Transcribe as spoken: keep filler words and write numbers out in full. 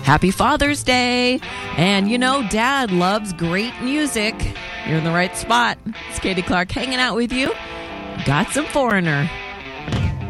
Happy Father's Day. And you know, Dad loves great music. You're in the right spot. It's Katie Clark hanging out with you. Got some Foreigner.